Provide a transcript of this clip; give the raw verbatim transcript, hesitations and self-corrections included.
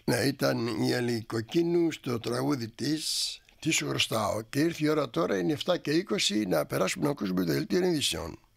Ναι, ήταν η Έλλη Κοκκίνου στο τραγούδι της «Τι σου χρωστάω». Και ήρθε η ώρα τώρα, είναι εφτά και είκοσι, να περάσουμε να ακούσουμε το δελτίο ειδήσεων.